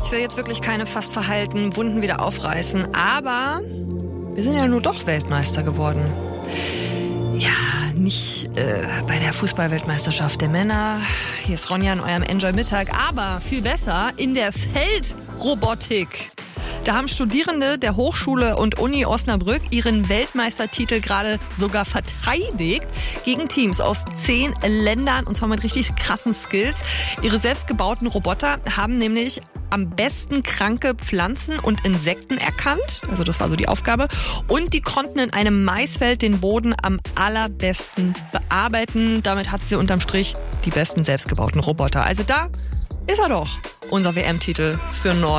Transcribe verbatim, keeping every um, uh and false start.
Ich will jetzt wirklich keine fast verheilten Wunden wieder aufreißen, aber wir sind ja nur doch Weltmeister geworden. Ja, nicht äh, bei der Fußball-Weltmeisterschaft der Männer. Hier ist Ronja in eurem Enjoy-Mittag, aber viel besser in der Feldrobotik. Da haben Studierende der Hochschule und Uni Osnabrück ihren Weltmeistertitel gerade sogar verteidigt gegen Teams aus zehn Ländern und zwar mit richtig krassen Skills. Ihre selbstgebauten Roboter haben nämlich am besten kranke Pflanzen und Insekten erkannt. Also das war so die Aufgabe. Und die konnten in einem Maisfeld den Boden am allerbesten bearbeiten. Damit hat sie unterm Strich die besten selbstgebauten Roboter. Also da ist er doch, unser W M-Titel für Norden.